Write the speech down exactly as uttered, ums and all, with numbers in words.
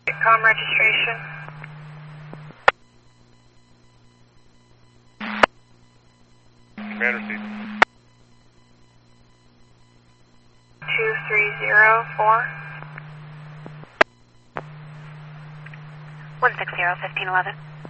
Com registration. Command received. two three zero four. one six zero, fifteen eleven.